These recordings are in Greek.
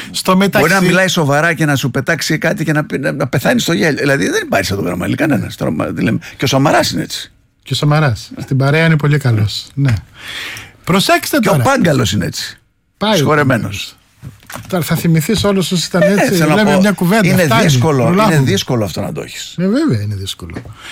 Στο μεταξύ... Μπορεί να μιλάει σοβαρά και να σου πετάξει κάτι και να πεθάνει στο γέλιο. Δηλαδή δεν υπάρχει σαν το Καραμανλή κανένας. Και ο Σαμαράς είναι έτσι. Και ο Σαμαράς. Στην παρέα είναι πολύ καλός. Ναι. Προσέξτε τώρα. Και ο Πάγκαλος είναι έτσι. Συγχωρεμένος. Τώρα θα θυμηθείς όλους όσοι ήταν έτσι. Λέμε μια κουβέντα. Είναι δύσκολο αυτό να το έχεις. Βέβαια είναι δύσκολο.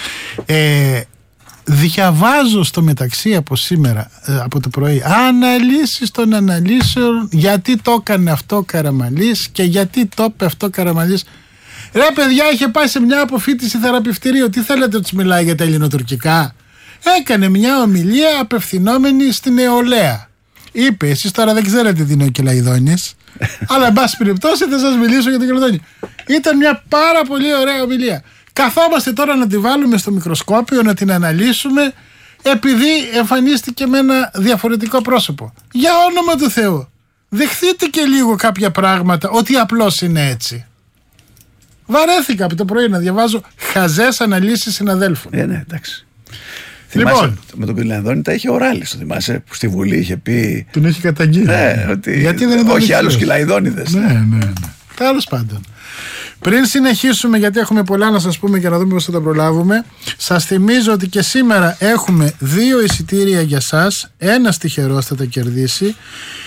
Διαβάζω στο μεταξύ από σήμερα, από το πρωί, αναλύσεις των αναλύσεων, γιατί το έκανε αυτό ο Καραμανλής και γιατί το είπε αυτό ο Καραμανλής. Ρε παιδιά, είχε πάει σε μια αποφοίτηση θεραπευτηρίου. Τι θέλετε, τους μιλάει για τα ελληνοτουρκικά? Έκανε μια ομιλία απευθυνόμενη στην νεολαία. Είπε, εσείς τώρα δεν ξέρετε τι είναι ο Κελαϊδόνης, αλλά εν πάση περιπτώσει θα σας μιλήσω για τον Κελαϊδόνη. Ήταν μια πάρα πολύ ωραία ομιλία. Καθόμαστε τώρα να τη βάλουμε στο μικροσκόπιο, να την αναλύσουμε, επειδή εμφανίστηκε με ένα διαφορετικό πρόσωπο. Για όνομα του Θεού, δεχτείτε και λίγο κάποια πράγματα, ότι απλώς είναι έτσι. Βαρέθηκα από το πρωί να διαβάζω χαζές αναλύσεις συναδέλφων. Ναι, εντάξει. Λοιπόν, με τον Κελαϊδόνη τα είχε ο Ράλης, το θυμάσαι, που στη Βουλή είχε πει. Τον είχε καταγγείλει. Ναι, ότι γιατί δεν όχι άλλους Κελαϊδόνιδες. Ναι. Τέλος πάντων. Πριν συνεχίσουμε, γιατί έχουμε πολλά να σας πούμε και να δούμε πώς θα τα προλάβουμε, σας θυμίζω ότι και σήμερα έχουμε 2 εισιτήρια για σας. Ένας τυχερός θα τα κερδίσει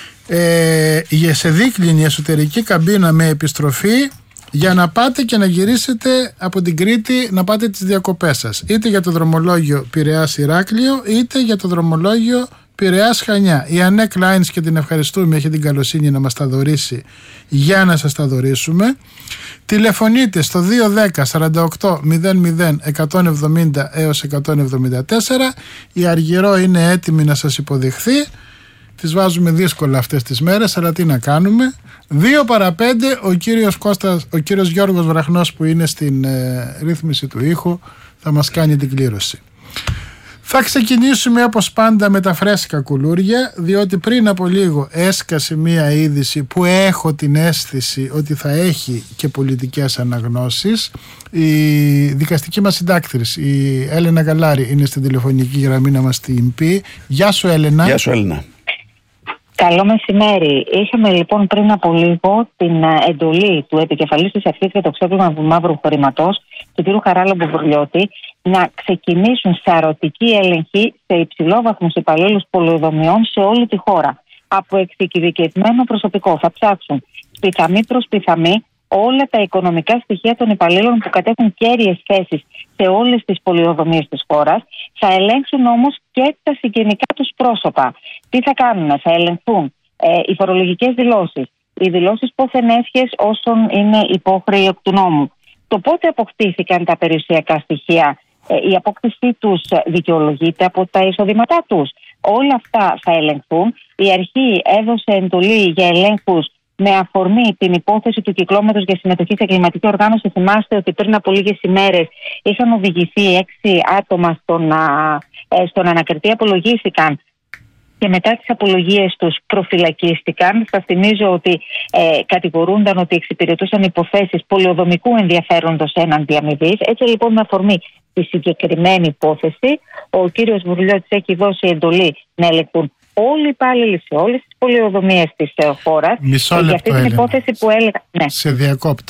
σε δίκλινη εσωτερική καμπίνα με επιστροφή, για να πάτε και να γυρίσετε από την Κρήτη, να πάτε τις διακοπές σας, είτε για το δρομολόγιο Πειραιάς Ηράκλειο, είτε για το δρομολόγιο Πειραιάς Χανιά. Η Ανέκ Lines, και την ευχαριστούμε, έχει την καλοσύνη να μας τα δωρήσει για να σας τα δωρήσουμε. Τηλεφωνείτε στο 210 48 00 170 έως 174. Η Αργυρό είναι έτοιμη να σας υποδεχθεί. Τις βάζουμε δύσκολα αυτές τις μέρες, αλλά τι να κάνουμε. 2 παρα 5, ο κύριος Γιώργος Βραχνός, που είναι στην ρύθμιση του ήχου, θα μας κάνει την κλήρωση. Θα ξεκινήσουμε όπως πάντα με τα φρέσκα κουλούρια, διότι πριν από λίγο έσκασε μία είδηση που έχω την αίσθηση ότι θα έχει και πολιτικές αναγνώσεις. Η δικαστική μας συντάκτρης, η Έλενα Γαλάρη, είναι στην τηλεφωνική γραμμή να μας την πει. Γεια σου, Έλενα. Γεια σου, Έλενα. Καλό μεσημέρι. Είχαμε λοιπόν πριν από λίγο την εντολή του επικεφαλής της αρχής για το ξέπλυμα του μαύρου χρήματος, του κ. Χαράλαμπου Βουρλιώτη, να ξεκινήσουν σαρωτική έλεγχη σε υψηλόβαθμους υπαλλήλους πολεοδομιών σε όλη τη χώρα. Από εξειδικευμένο προσωπικό θα ψάξουν πιθαμή προς πιθαμή όλα τα οικονομικά στοιχεία των υπαλλήλων που κατέχουν κέρυες θέσεις σε όλες τις πολεοδομίες της χώρας. Θα ελέγξουν όμως και τα συγγενικά τους πρόσωπα. Τι θα κάνουν? Θα ελεγχθούν οι φορολογικές δηλώσεις, οι δηλώσεις πόθεν έσχες όσων είναι υπόχρεοι εκ του νόμου. Το πότε αποκτήθηκαν τα περιουσιακά στοιχεία, η απόκτησή τους δικαιολογείται από τα εισοδήματά τους. Όλα αυτά θα ελεγχθούν. Η αρχή έδωσε εντολή για ελέγχους με αφορμή την υπόθεση του κυκλώματος για συμμετοχή σε εγκληματική οργάνωση. Θυμάστε ότι πριν από λίγες ημέρες είχαν οδηγηθεί 6 άτομα στον ανακριτή, απολογήθηκαν και μετά τις απολογίες τους προφυλακίστηκαν. Σας θυμίζω ότι κατηγορούνταν ότι εξυπηρετούσαν υποθέσεις πολεοδομικού ενδιαφέροντος έναντι αμοιβής. Έτσι λοιπόν, με αφορμή τη συγκεκριμένη υπόθεση, ο κύριος Βουρλιώτης έχει δώσει εντολή να ελεγχθούν όλοι οι υπάλληλοι σε όλες τις πολεοδομίες της χώρας. Μισό λεπτό, για αυτή την υπόθεση που έλεγα. Ναι. Σε διακόπτω.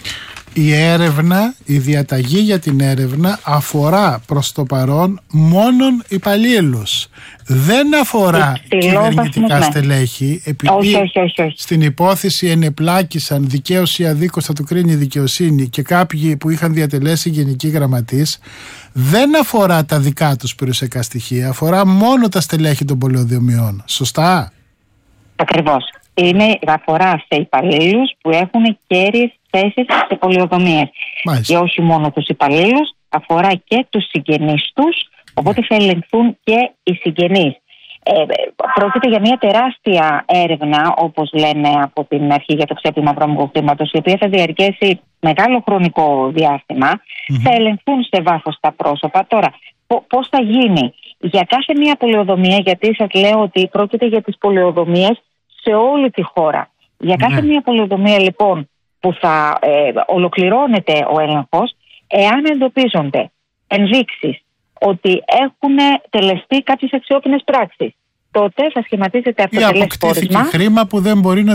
Η έρευνα, η διαταγή για την έρευνα αφορά προς το παρόν μόνον υπαλλήλους. Δεν αφορά κυβερνητικά στελέχη, επειδή όχι. στην υπόθεση ενεπλάκησαν δικαίως ή αδίκως, θα το κρίνει η δικαιοσύνη, και κάποιοι που είχαν διατελέσει γενικοί γραμματείς. Δεν αφορά τα δικά τους περιουσιακά στοιχεία, αφορά μόνο τα στελέχη των πολεοδομιών. Σωστά? Ακριβώς. Αφορά σε υπαλλήλους που έχουν κέρυες θέσεις σε πολεοδομίες. Και όχι μόνο τους υπαλλήλους, αφορά και τους συγγενείς τους, οπότε θα ελεγχθούν και οι συγγενείς. Πρόκειται για μια τεράστια έρευνα, όπως λένε από την αρχή για το ξέπλυμα βρώμικου χρήματος, η οποία θα διαρκέσει μεγάλο χρονικό διάστημα. Θα ελεγχθούν σε βάθος τα πρόσωπα. Τώρα, πώς θα γίνει? Για κάθε μια πολεοδομία, γιατί σας λέω ότι πρόκειται για τις πολεοδομίες σε όλη τη χώρα. Για κάθε μια πολεοδομία λοιπόν που θα ολοκληρώνεται ο έλεγχος, εάν εντοπίζονται ενδείξεις ότι έχουν τελεστεί κάποιες αξιόπινες πράξεις, τότε θα σχηματίζεται αυτοτελές πόρισμα. Ή αποκτήθηκε χρήμα που δεν μπορεί να